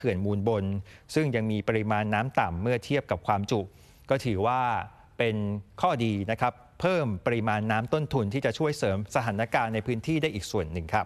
เขื่อนมูลบนซึ่งยังมีปริมาณน้ำต่ำเมื่อเทียบกับความจุก็ถือว่าเป็นข้อดีนะครับเพิ่มปริมาณน้ำต้นทุนที่จะช่วยเสริมสถานการณ์ในพื้นที่ได้อีกส่วนหนึ่งครับ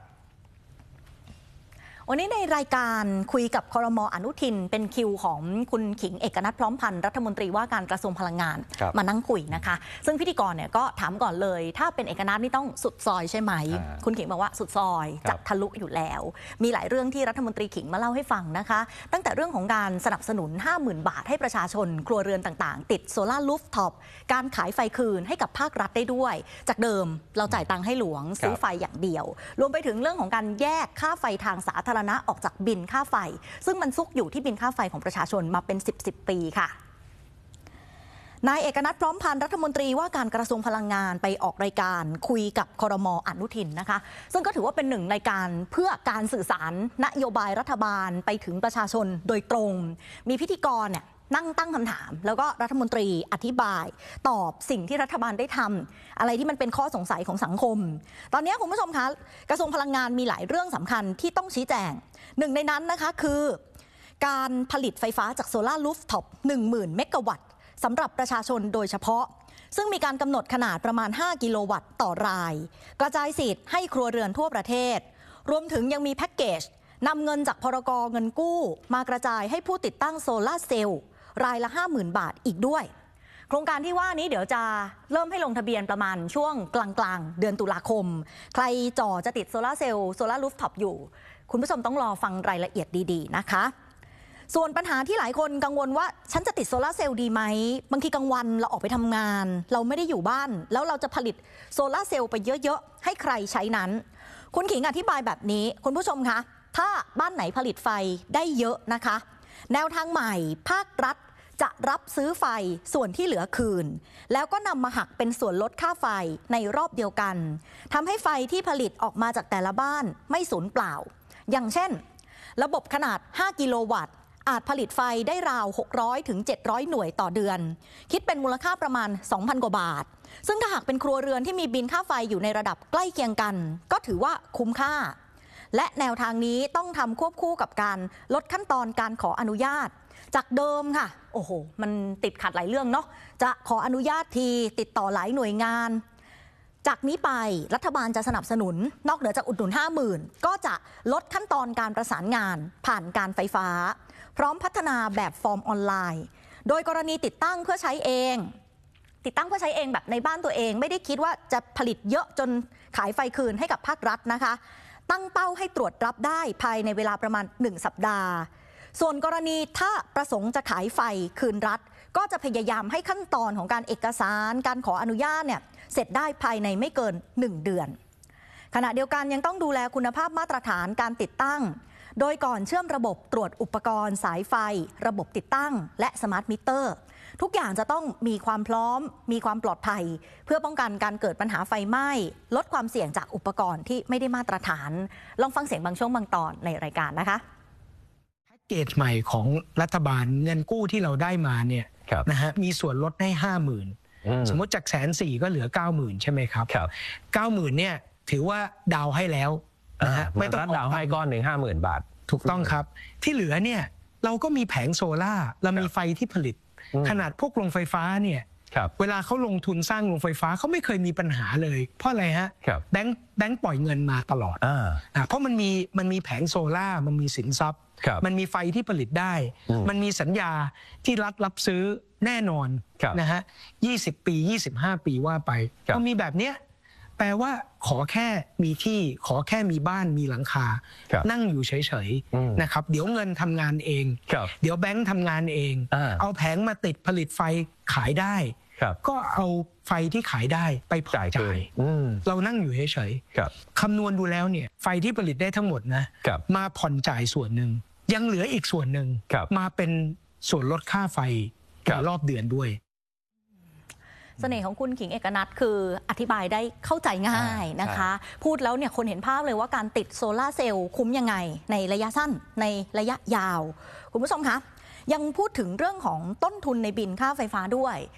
วันนี้ในรายการคุยกับครม.อนุทินเป็นคิวของคุณขิงเอกนัทพร้อมพันธ์รัฐมนตรีว่าการกระทรวงพลังงานมานั่งคุยนะคะซึ่งพิธีกรเนี่ยก็ถามก่อนเลยถ้าเป็นเอกนัทนี่ต้องสุดซอยใช่ไหมคุณขิงบอกว่าสุดซอยจะทะลุอยู่แล้วมีหลายเรื่องที่รัฐมนตรีขิงมาเล่าให้ฟังนะคะตั้งแต่เรื่องของการสนับสนุน 50,000 บาทให้ประชาชนครัวเรือนต่างๆติดโซล่ารูฟท็อปการขายไฟคืนให้กับภาครัฐได้ด้วยจากเดิมเราจ่ายตังค์ให้หลวงซื้อไฟอย่างเดียวรวมไปถึงเรื่องของการแยกค่าไฟทางสาธารณะออกจากบินค่าไฟซึ่งมันซุกอยู่ที่บินค่าไฟของประชาชนมาเป็น10 ปีค่ะนายเอกนัทพร้อมพันธ์รัฐมนตรีว่าการกระทรวงพลังงานไปออกรายการคุยกับครม.อนุทินนะคะซึ่งก็ถือว่าเป็นหนึ่งรายการเพื่อการสื่อสารนโยบายรัฐบาลไปถึงประชาชนโดยตรงมีพิธีกรเนี่ยนั่งตั้งคำถามแล้วก็รัฐมนตรีอธิบายตอบสิ่งที่รัฐบาลได้ทำอะไรที่มันเป็นข้อสงสัยของสังคมตอนนี้คุณผู้ชมคะกระทรวงพลังงานมีหลายเรื่องสำคัญที่ต้องชี้แจงหนึ่งในนั้นนะคะคือการผลิตไฟฟ้าจากโซล่ารูฟท็อป 10,000 เมกะวัตต์สำหรับประชาชนโดยเฉพาะซึ่งมีการกำหนดขนาดประมาณ5กิโลวัตต์ต่อรายกระจายสิทธิ์ให้ครัวเรือนทั่วประเทศรวมถึงยังมีแพ็กเกจนำเงินจากพรก.เงินกู้มากระจายให้ผู้ติดตั้งโซล่าเซลล์รายละ 50,000 บาทอีกด้วยโครงการที่ว่านี้เดี๋ยวจะเริ่มให้ลงทะเบียนประมาณช่วงกลางเดือนตุลาคมใครจ่อจะติดโซล่าเซลล์โซล่ารูฟท็อปอยู่คุณผู้ชมต้องรอฟังรายละเอียดดีๆนะคะส่วนปัญหาที่หลายคนกังวลว่าฉันจะติดโซล่าเซลล์ดีไหมบางทีกลางวันเราออกไปทำงานเราไม่ได้อยู่บ้านแล้วเราจะผลิตโซล่าเซลล์ไปเยอะๆให้ใครใช้นั้นคุณขิงอธิบายแบบนี้คุณผู้ชมคะถ้าบ้านไหนผลิตไฟได้เยอะนะคะแนวทางใหม่ภาครัฐจะรับซื้อไฟส่วนที่เหลือคืนแล้วก็นำมาหักเป็นส่วนลดค่าไฟในรอบเดียวกันทำให้ไฟที่ผลิตออกมาจากแต่ละบ้านไม่สูญเปล่าอย่างเช่นระบบขนาด5กิโลวัตต์อาจผลิตไฟได้ราว600ถึง700หน่วยต่อเดือนคิดเป็นมูลค่าประมาณ 2,000 กว่าบาทซึ่งถ้าหากเป็นครัวเรือนที่มีบินค่าไฟอยู่ในระดับใกล้เคียงกันก็ถือว่าคุ้มค่าและแนวทางนี้ต้องทำควบคู่กับการลดขั้นตอนการขออนุญาตจากเดิมค่ะโอ้โหมันติดขัดหลายเรื่องเนาะจะขออนุญาตทีติดต่อหลายหน่วยงานจากนี้ไปรัฐบาลจะสนับสนุนนอกเหนือจากอุดหนุน 50,000 ก็จะลดขั้นตอนการประสานงานผ่านการไฟฟ้าพร้อมพัฒนาแบบฟอร์มออนไลน์โดยกรณีติดตั้งเพื่อใช้เองแบบในบ้านตัวเองไม่ได้คิดว่าจะผลิตเยอะจนขายไฟคืนให้กับภาครัฐนะคะตั้งเป้าให้ตรวจรับได้ภายในเวลาประมาณ1 สัปดาห์ส่วนกรณีถ้าประสงค์จะขายไฟคืนรัฐก็จะพยายามให้ขั้นตอนของการเอกสารการขออนุญาตเนี่ยเสร็จได้ภายในไม่เกิน1 เดือนขณะเดียวกันยังต้องดูแลคุณภาพมาตรฐานการติดตั้งโดยก่อนเชื่อมระบบตรวจอุปกรณ์สายไฟระบบติดตั้งและสมาร์ทมิเตอร์ทุกอย่างจะต้องมีความพร้อมมีความปลอดภัยเพื่อป้องกันการเกิดปัญหาไฟไหม้ลดความเสี่ยงจากอุปกรณ์ที่ไม่ได้มาตรฐานลองฟังเสียงบางช่วงบางตอนในรายการนะคะเกจใหม่ของรัฐบาลเงินกู้ที่เราได้มาเนี่ยนะฮะมีส่วนลดให้ 50,000 สมมติจาก140,000ก็เหลือ 90,000 ใช่ไหมครับ 90,000 เนี่ยถือว่าดาวให้แล้วนะฮะไม่ต้องดาวให้ก้อนหนึ่ง 50,000 บาทถูกต้องครับที่เหลือเนี่ยเราก็มีแผงโซล่าเรามีไฟที่ผลิตขนาดพวกโรงไฟฟ้าเนี่ยเวลาเขาลงทุนสร้างโรงไฟฟ้าเขาไม่เคยมีปัญหาเลยเพราะอะไรฮะแบงค์ปล่อยเงินมาตลอดเพราะมันมีแผงโซล่ามันมีสินทรัพย์มันมีไฟที่ผลิตได้มันมีสัญญาที่รัฐรับซื้อแน่นอนนะฮะ20 ปี25 ปีว่าไปพอมีแบบเนี้ยแปลว่าขอแค่มีที่ขอแค่มีบ้านมีหลังคานั่งอยู่เฉยๆนะครับเดี๋ยวเงินทำงานเองเดี๋ยวแบงค์ทำงานเองเอาแผงมาติดผลิตไฟขายได้ก็เอาไฟที่ขายได้ไปผ่อนจ่ายเรานั่งอยู่เฉยๆคำนวณดูแล้วเนี่ยไฟที่ผลิตได้ทั้งหมดนะมาผ่อนจ่ายส่วนหนึ่งยังเหลืออีกส่วนหนึ่งมาเป็นส่วนลดค่าไฟรอบเดือนด้วยเสน่ห์ของคุณขิงเอกนัทคืออธิบายได้เข้าใจง่ายนะคะพูดแล้วเนี่ยคนเห็นภาพเลยว่าการติดโซล่าเซลล์คุ้มยังไงในระยะสั้นในระยะยาวคุณผู้ชมคะยังพูดถึงเรื่องของต้นทุนในบินค่าไฟฟ้าด้วย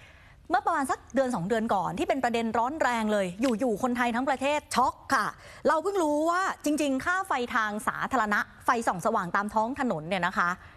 เมื่อประมาณสักเดือน2 เดือนก่อนที่เป็นประเด็นร้อนแรงเลยอยู่ๆคนไทยทั้งประเทศช็อกค่ะเราเพิ่งรู้ว่าจริงๆค่าไฟทางสาธารณะไฟส่องสว่างตามท้องถนนเนี่ยนะคะ